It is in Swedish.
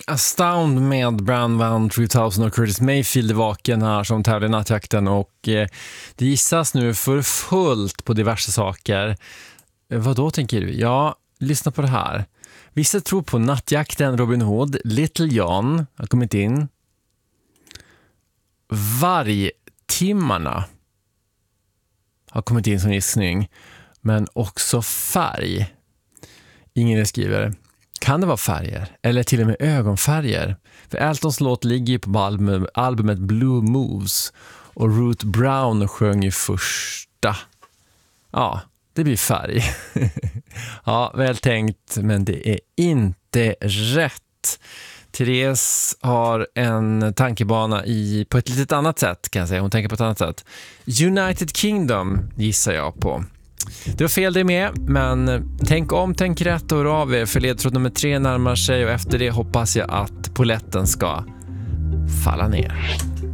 Astound med Brand Van 3000 och Curtis Mayfield i vaken här som tävlar i nattjakten, och det gissas nu för fullt på diverse saker. Vad då tänker du? Ja, lyssna på det här. Vissa tror på nattjakten, Robin Hood, Little John har kommit in. Vargtimmarna har kommit in som gissning, men också färg. Ingen skriver. Kan det vara färger? Eller till och med ögonfärger? För Eltons låt ligger ju på albumet Blue Moves, och Ruth Brown sjöng ju första. Ja, det blir färg. Ja, väl tänkt, men det är inte rätt. Therese har en tankebana på ett litet annat sätt, kan jag säga. Hon tänker på ett annat sätt. United Kingdom gissar jag på. Det var fel det med, men tänk om, tänk rätt och hör av er, för ledtråd nummer 3 närmar sig, och efter det hoppas jag att poletten ska falla ner.